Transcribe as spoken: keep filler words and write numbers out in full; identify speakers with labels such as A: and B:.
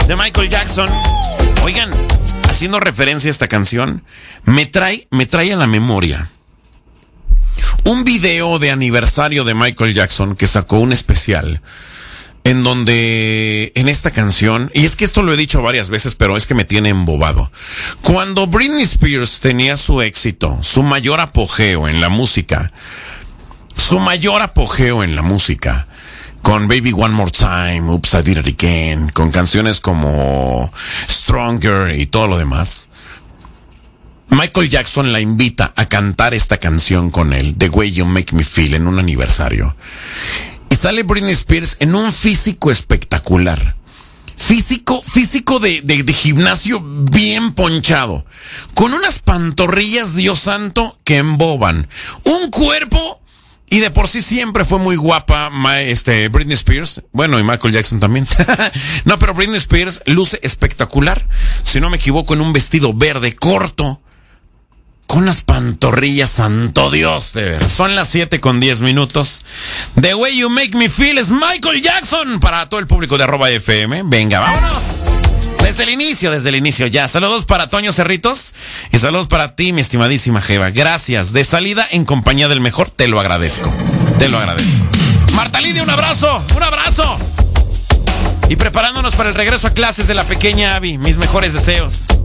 A: de Michael Jackson. Oigan, haciendo referencia a esta canción, me trae, me trae a la memoria un video de aniversario de Michael Jackson que sacó un especial en donde en esta canción, y es que esto lo he dicho varias veces, pero es que me tiene embobado. Cuando Britney Spears tenía su éxito, su mayor apogeo en la música, su mayor apogeo en la música, con Baby One More Time, Oops, I Did It Again, con canciones como Stronger y todo lo demás, Michael Jackson la invita a cantar esta canción con él, The Way You Make Me Feel, en un aniversario. Y sale Britney Spears en un físico espectacular. Físico, físico de, de, de gimnasio bien ponchado. Con unas pantorrillas, Dios santo, que emboban. Un cuerpo, y de por sí siempre fue muy guapa este, Britney Spears. Bueno, y Michael Jackson también. No, pero Britney Spears luce espectacular. Si no me equivoco, en un vestido verde corto, con unas pantorrillas, santo Dios, de ver. Son las siete con diez minutos. The Way You Make Me Feel es Michael Jackson para todo el público de arroba F M. Venga, vámonos. Desde el inicio, desde el inicio ya. Saludos para Toño Cerritos y saludos para ti, mi estimadísima Jeva. Gracias. De salida en compañía del mejor, te lo agradezco. Te lo agradezco. Marta Lidia, un abrazo, un abrazo. Y preparándonos para el regreso a clases de la pequeña Abby. Mis mejores deseos.